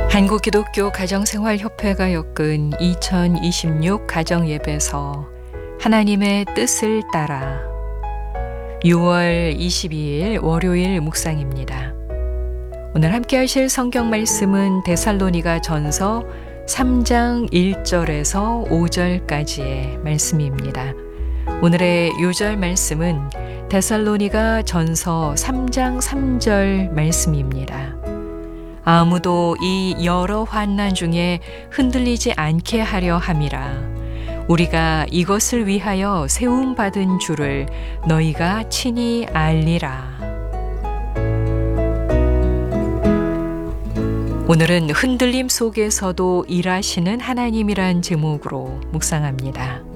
한국기독교 가정생활협회가 엮은 2026 가정예배서 하나님의 뜻을 따라 6월 22일 월요일 묵상입니다. 오늘 함께 하실 성경 말씀은 데살로니가 전서 3장 1절에서 5절까지의 말씀입니다. 오늘의 요절 말씀은 데살로니가 전서 3장 3절 말씀입니다. 아무도 이 여러 환난 중에 흔들리지 않게 하려 함이라. 우리가 이것을 위하여 세움받은 줄을 너희가 친히 알리라. 오늘은 흔들림 속에서도 일하시는 하나님이란 제목으로 묵상합니다.